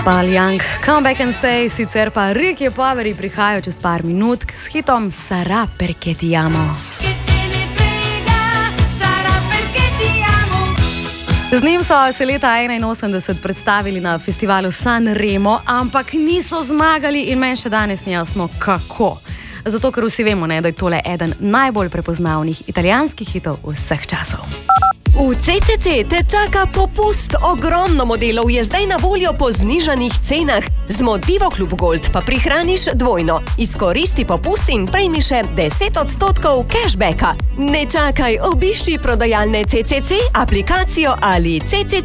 Paul Young, Come Back and Stay, sicer pa Ricky Poveri prihajajo čez par minut s hitom Sarà perché ti amo. Z njim so se leta 1981 predstavili na festivalu San Remo, ampak niso zmagali in meni še danes ni jasno kako. Zato, ker vsi vemo, da je tole eden najbolj prepoznavnih italijanskih hitov vseh časov. V CCC te čaka popust. Ogromno modelov je zdaj na voljo po znižanih cenah. Z Motivo Klub Gold pa prihraniš dvojno. Izkoristi popust in prejmi še 10% cashbacka. Ne čakaj, obišči prodajalne CCC, aplikacijo ali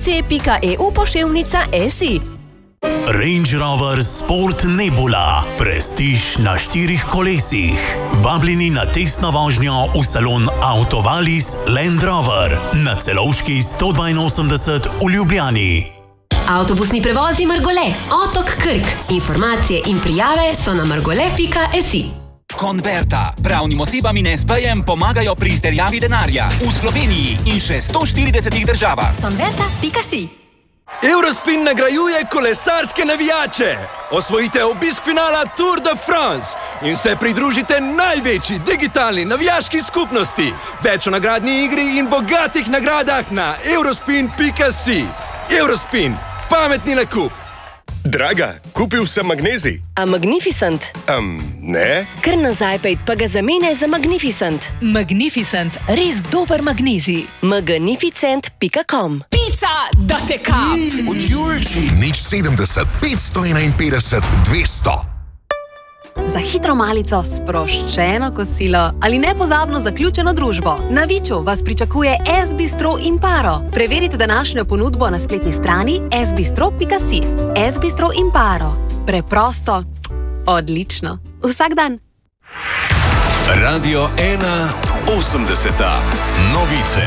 ccc.eu/SI. Range Rover Sport Nebula. Prestiž na 4 kolesih. Vabljeni na testno vožnjo v salon Autovalis Land Rover na Celovški 182 v Ljubljani. Avtobusni prevozi Margole, Otok Krk. Informacije in prijave so na margole.si. Converta. Pravnim osebam in SPJ-jem pomagajo pri izterjavi denarja v Sloveniji in še 140 državah. Converta.si. Eurospin nagrajuje kolesarske navijače. Osvojite obisk finala Tour de France in se pridružite največji digitalni navijaški skupnosti. Več o nagradni igri in bogatih nagradah na eurospin.si. Eurospin. Pametni nakup. Draga, kupil sem magnezij. A Magnificent? Ne. Kar nazaj pejt pa ga zamene za Magnificent. Magnificent, res dober magnezij. Magnificent.com. Da te kap! Od Julči. Nič 70, 551, 200. Za hitro malico, sproščeno kosilo ali nepozabno zaključeno družbo. Na Viču vas pričakuje S-Bistro Imparo. Preverite današnjo ponudbo na spletni strani sbistro.si. S-Bistro Imparo. Preprosto, odlično. Vsak dan. Radio 1 80. Novice.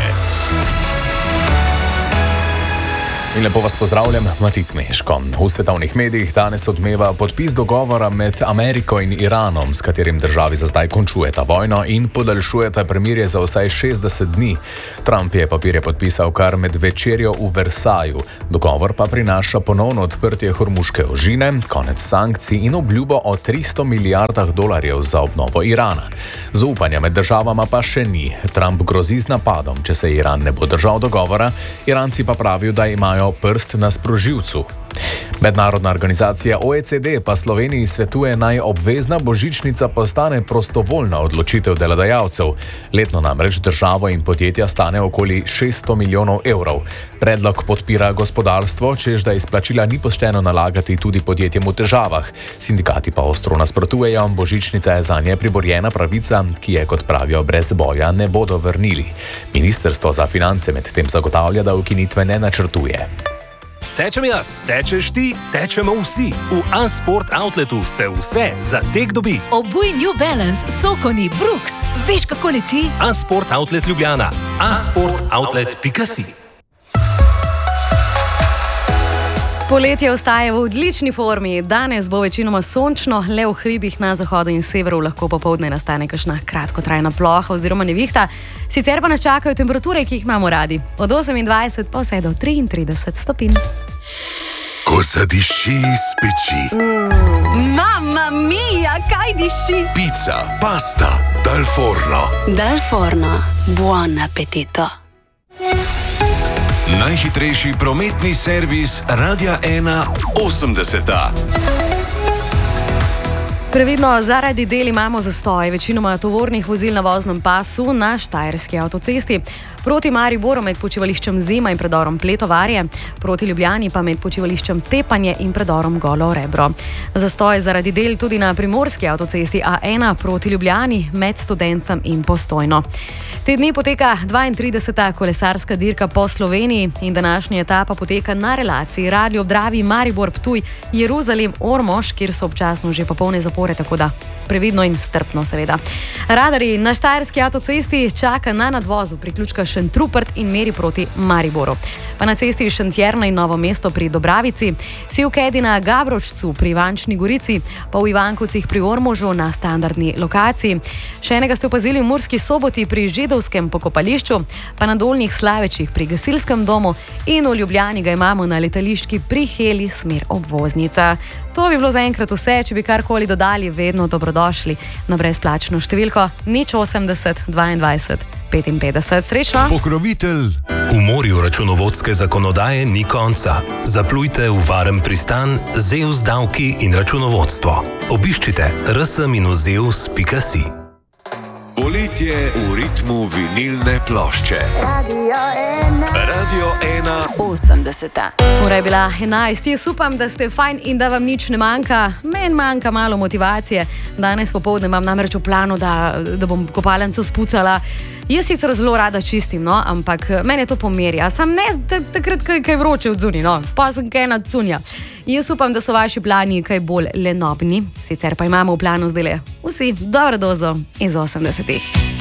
In lepo vas pozdravljam, Matic Meško. V svetovnih medijih danes odmeva podpis dogovora med Ameriko in Iranom, s katerim državi za zdaj končujeta vojno in podaljšujeta premirje za vsaj 60 dni. Trump je papirje podpisal kar med večerjo v Versaju. Dogovor pa prinaša ponovno odprtje Hormuške ožine, konec sankcij in obljubo o $300 milijardah za obnovo Irana. Zaupanja med državama pa še ni. Trump grozi z napadom, če se Iran ne bo držal dogovora, Iranci pa pravijo, da imajo prst na sprožilcu. Mednarodna organizacija OECD pa Sloveniji svetuje, naj obvezna božičnica postane prostovoljna odločitev delodajalcev. Letno namreč državo in podjetja stane okoli 600 milijonov evrov. Predlog podpira gospodarstvo, čež da izplačila ni pošteno nalagati tudi podjetjem v težavah. Sindikati pa ostro nasprotujejo, božičnica je zanje priborjena pravica, ki je, kot pravijo, brez boja ne bodo vrnili. Ministrstvo za finance medtem zagotavlja, da ukinitve ne načrtuje. Tečem jaz, tečeš ti, tečemo vsi. V A-Sport Outletu se vse za tek dobi. Obuj New Balance, Sokoni, Brooks. Veš, kako leti? A-Sport Outlet Ljubljana. A-sportoutlet.si. Poletje ostaje v odlični formi. Danes bo večinoma sončno, le v hribih na zahodu in severu lahko popoldne nastane kakšna kratkotrajna ploha oziroma nevihta. Sicer pa nas čakajo temperature, ki jih imamo radi. Od 28 pa vse do 33 stopinj. Ko zadiši iz peči. Mamma mia, kaj diši? Pizza, pasta, dal forno. Dal forno. Buon appetito. Najhitrejši prometni servis Radia 1 80. Previdno, zaradi del imamo zastoj, večinoma tovornih vozil na voznem pasu na Štajerski avtocesti. Proti Mariboru med počivališčem Zima in predorom Pletovarje, proti Ljubljani pa med počivališčem Tepanje in predorom Golo Rebro. Zastoj zaradi del tudi na Primorski avtocesti A1 proti Ljubljani med Studencem in Postojno. Te dni poteka 32. kolesarska dirka po Sloveniji in današnja etapa poteka na relaciji Radio Dravi Maribor Ptuj Jeruzalem Ormož, kjer so občasno že popolne zaporedne zapore, tako da previdno in strpno, seveda. Radarji na štajerski avtocesti čaka na nadvozu priključka Šentrupert in meri proti Mariboru. Pa na cesti Šentjerna in Novo mesto pri Dobravici, Sevkedi na Gabročcu pri Ivančni Gorici, pa v Ivankovcih pri Ormožu na standardni lokaciji. Še enega ste opazili v Murski Soboti pri Židovskem pokopališču, pa na Dolnjih Slavečih pri Gasilskem domu in v Ljubljani ga imamo na letališki pri Heli smer obvoznica. To bi bilo zaenkrat vse, če bi karkoli dodali, vedno dobrodošli na brezplačno številko 080 22 55. Srečno! Pokrovitelj. V morju računovodske zakonodaje ni konca. Zaplujte v varen pristan Zeus davki in računovodstvo. Obiščite rs-zeus.si. Poletje v ritmu vinilne plošče. Radio 1 80. Ura je bila 11. Jaz upam, da ste fajn in da vam nič ne manjka. Meni manjka malo motivacije. Danes popoldne imam namreč v planu, da bom kopalnico spucala. Jaz sicer zelo rada čistim, no, ampak mene to pomerja. Sam ne takrat, kaj vroče v zunji, no, pa sem kaj nad cunja. Jaz upam, da so vaši plani kaj bolj lenobni. Sicer pa imamo v planu zdajle vsi dobro dozo iz 80-ih.